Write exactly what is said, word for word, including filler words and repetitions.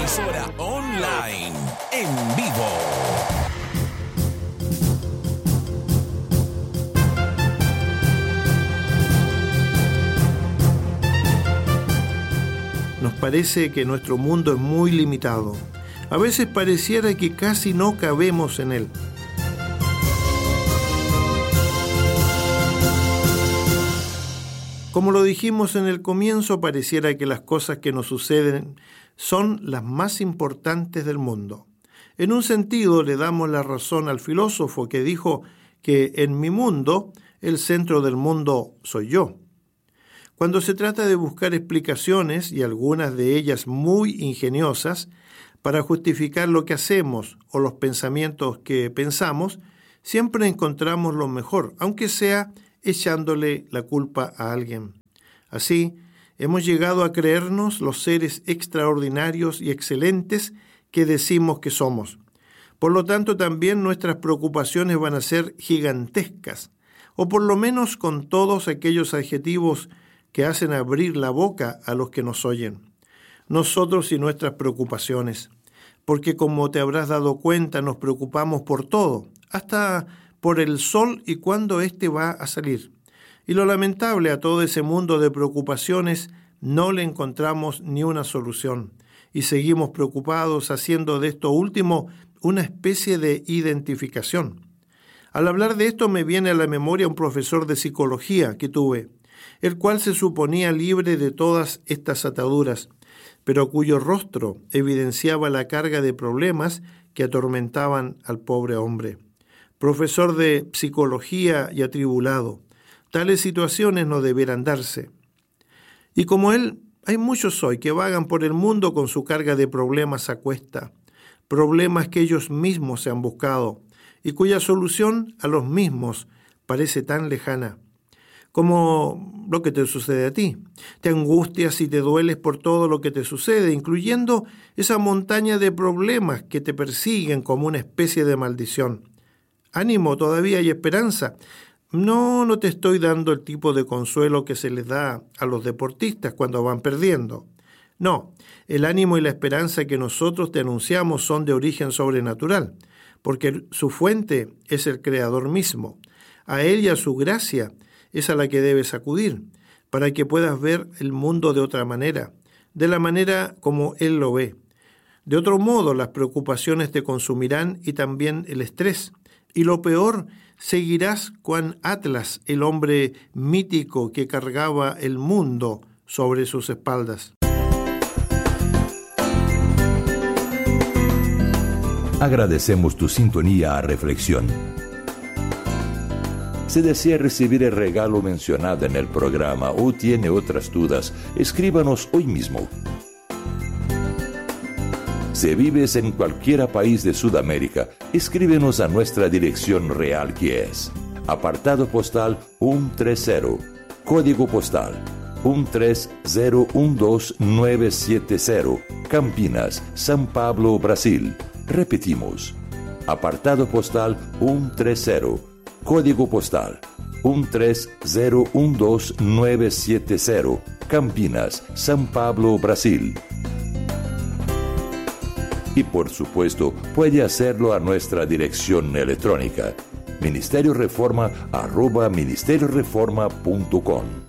emisora online, en vivo. Nos parece que nuestro mundo es muy limitado. A veces pareciera que casi no cabemos en él. Como lo dijimos en el comienzo, pareciera que las cosas que nos suceden son las más importantes del mundo. En un sentido, le damos la razón al filósofo que dijo que en mi mundo, el centro del mundo soy yo. Cuando se trata de buscar explicaciones, y algunas de ellas muy ingeniosas, para justificar lo que hacemos o los pensamientos que pensamos, siempre encontramos lo mejor, aunque sea echándole la culpa a alguien. Así, hemos llegado a creernos los seres extraordinarios y excelentes que decimos que somos. Por lo tanto, también nuestras preocupaciones van a ser gigantescas, o por lo menos con todos aquellos adjetivos que hacen abrir la boca a los que nos oyen. Nosotros y nuestras preocupaciones, porque como te habrás dado cuenta, nos preocupamos por todo, hasta por el sol y cuándo éste va a salir. Y lo lamentable, a todo ese mundo de preocupaciones no le encontramos ni una solución, y seguimos preocupados haciendo de esto último una especie de identificación. Al hablar de esto me viene a la memoria un profesor de psicología que tuve, el cual se suponía libre de todas estas ataduras, pero cuyo rostro evidenciaba la carga de problemas que atormentaban al pobre hombre. Profesor de psicología y atribulado, tales situaciones no debieran darse. Y como él, hay muchos hoy que vagan por el mundo con su carga de problemas a cuesta, problemas que ellos mismos se han buscado y cuya solución a los mismos parece tan lejana. Como lo que te sucede a ti. Te angustias y te dueles por todo lo que te sucede, incluyendo esa montaña de problemas que te persiguen como una especie de maldición. Ánimo, todavía hay esperanza. No, no te estoy dando el tipo de consuelo que se les da a los deportistas cuando van perdiendo. No, el ánimo y la esperanza que nosotros te anunciamos son de origen sobrenatural, porque su fuente es el Creador mismo. A Él y a su gracia es a la que debes acudir, para que puedas ver el mundo de otra manera, de la manera como Él lo ve. De otro modo, las preocupaciones te consumirán y también el estrés. Y lo peor, seguirás cuan Atlas, el hombre mítico que cargaba el mundo sobre sus espaldas. Agradecemos tu sintonía a Reflexión. Si desea recibir el regalo mencionado en el programa o tiene otras dudas, escríbanos hoy mismo. Si vives en cualquier país de Sudamérica, escríbenos a nuestra dirección real, que es apartado postal ciento treinta, código postal uno tres cero uno dos nueve siete cero, Campinas, São Paulo, Brasil. Repetimos, apartado postal ciento treinta, código postal uno tres cero uno dos nueve siete cero, Campinas, São Paulo, Brasil. Y por supuesto, puede hacerlo a nuestra dirección electrónica, ministerio reforma arroba ministerio reforma punto com.